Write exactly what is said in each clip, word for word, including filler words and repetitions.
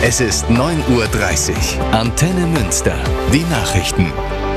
Es ist neun Uhr dreißig. Antenne Münster. Die Nachrichten.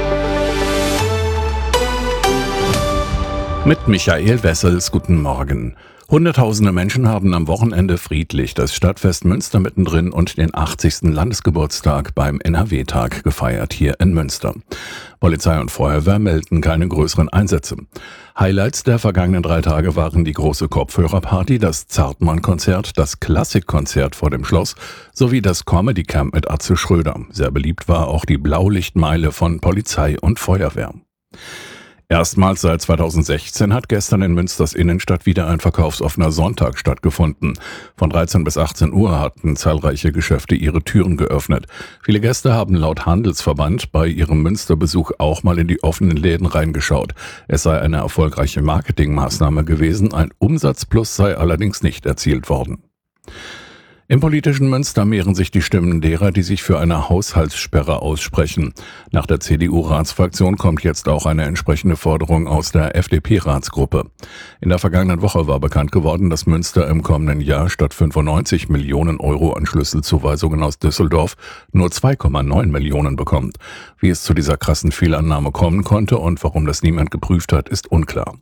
Mit Michael Wessels, guten Morgen. Hunderttausende Menschen haben am Wochenende friedlich das Stadtfest Münster mittendrin und den achtzigsten Landesgeburtstag beim N R W-Tag gefeiert hier in Münster. Polizei und Feuerwehr melden keine größeren Einsätze. Highlights der vergangenen drei Tage waren die große Kopfhörerparty, das Zartmann-Konzert, das Klassikkonzert vor dem Schloss sowie das Comedy Camp mit Atze Schröder. Sehr beliebt war auch die Blaulichtmeile von Polizei und Feuerwehr. Erstmals seit zweitausendsechzehn hat gestern in Münsters Innenstadt wieder ein verkaufsoffener Sonntag stattgefunden. Von dreizehn bis achtzehn Uhr hatten zahlreiche Geschäfte ihre Türen geöffnet. Viele Gäste haben laut Handelsverband bei ihrem Münsterbesuch auch mal in die offenen Läden reingeschaut. Es sei eine erfolgreiche Marketingmaßnahme gewesen, ein Umsatzplus sei allerdings nicht erzielt worden. Im politischen Münster mehren sich die Stimmen derer, die sich für eine Haushaltssperre aussprechen. Nach der C D U-Ratsfraktion kommt jetzt auch eine entsprechende Forderung aus der F D P-Ratsgruppe. In der vergangenen Woche war bekannt geworden, dass Münster im kommenden Jahr statt fünfundneunzig Millionen Euro an Schlüsselzuweisungen aus Düsseldorf nur zwei Komma neun Millionen bekommt. Wie es zu dieser krassen Fehlannahme kommen konnte und warum das niemand geprüft hat, ist unklar.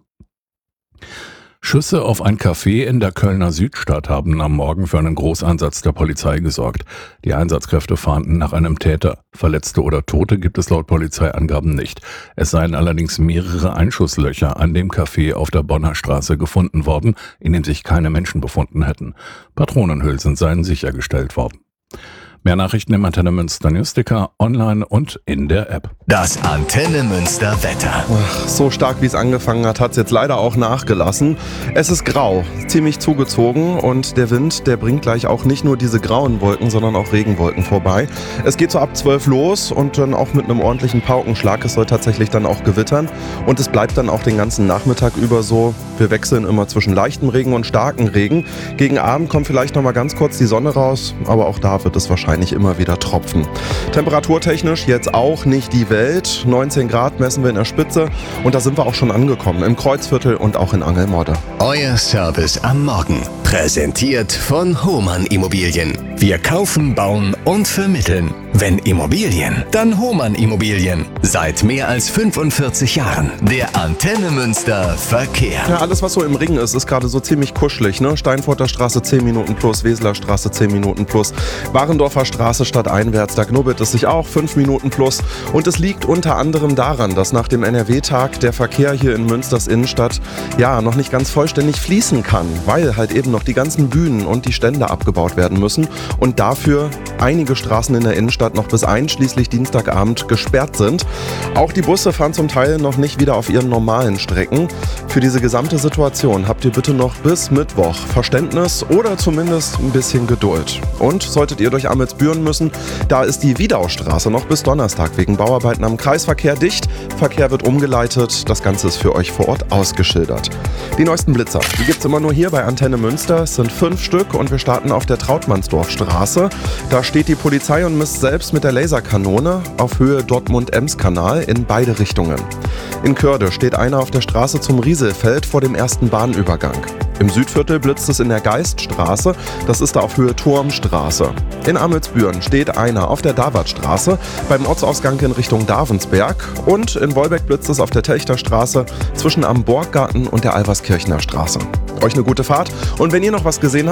Schüsse auf ein Café in der Kölner Südstadt haben am Morgen für einen Großeinsatz der Polizei gesorgt. Die Einsatzkräfte fahnden nach einem Täter. Verletzte oder Tote gibt es laut Polizeiangaben nicht. Es seien allerdings mehrere Einschusslöcher an dem Café auf der Bonner Straße gefunden worden, in dem sich keine Menschen befunden hätten. Patronenhülsen seien sichergestellt worden. Mehr Nachrichten im Antenne Münster Newsticker, online und in der App. Das Antenne Münster Wetter. Ach, so stark wie es angefangen hat, hat es jetzt leider auch nachgelassen. Es ist grau, ziemlich zugezogen und der Wind, der bringt gleich auch nicht nur diese grauen Wolken, sondern auch Regenwolken vorbei. Es geht so ab zwölf los und dann auch mit einem ordentlichen Paukenschlag. Es soll tatsächlich dann auch gewittern und es bleibt dann auch den ganzen Nachmittag über so. Wir wechseln immer zwischen leichtem Regen und starkem Regen. Gegen Abend kommt vielleicht noch mal ganz kurz die Sonne raus, aber auch da wird es wahrscheinlich immer wieder tropfen. Temperaturtechnisch jetzt auch nicht die Welt. neunzehn Grad messen wir in der Spitze und da sind wir auch schon angekommen, im Kreuzviertel und auch in Angelmodde. Euer Service am Morgen. Präsentiert von Hohmann Immobilien. Wir kaufen, bauen und vermitteln. Wenn Immobilien, dann Hohmann Immobilien. Seit mehr als fünfundvierzig Jahren. Der Antenne Münster Verkehr. Ja, alles was so im Ring ist, ist gerade so ziemlich kuschelig. Ne? Steinfurter Straße zehn Minuten plus, Weseler Straße zehn Minuten plus, Warendorfer Straße stadteinwärts, da knubbelt es sich auch fünf Minuten plus. Und es liegt unter anderem daran, dass nach dem N R W-Tag der Verkehr hier in Münsters Innenstadt ja noch nicht ganz vollständig fließen kann, weil halt eben noch die ganzen Bühnen und die Stände abgebaut werden müssen und dafür einige Straßen in der Innenstadt noch bis einschließlich Dienstagabend gesperrt sind. Auch die Busse fahren zum Teil noch nicht wieder auf ihren normalen Strecken. Für diese gesamte Situation habt ihr bitte noch bis Mittwoch Verständnis oder zumindest ein bisschen Geduld. Und solltet ihr durch Amelsbüren müssen, da ist die Wiedaustraße noch bis Donnerstag wegen Bauarbeiten am Kreisverkehr dicht. Verkehr wird umgeleitet, das Ganze ist für euch vor Ort ausgeschildert. Die neuesten Blitzer, die gibt's immer nur hier bei Antenne Münster. Es sind fünf Stück und wir starten auf der Trautmannsdorfstraße. Da steht die Polizei und misst selbst mit der Laserkanone auf Höhe Dortmund-Ems-Kanal in beide Richtungen. In Körde steht einer auf der Straße zum Rieselfeld vor dem ersten Bahnübergang. Im Südviertel blitzt es in der Geiststraße, das ist da auf Höhe Turmstraße. In Amelsbüren steht einer auf der Davartstraße beim Ortsausgang in Richtung Davensberg und in Wolbeck blitzt es auf der Telchterstraße zwischen am Borggarten und der Alverskirchener Straße. Euch eine gute Fahrt und wenn ihr noch was gesehen habt,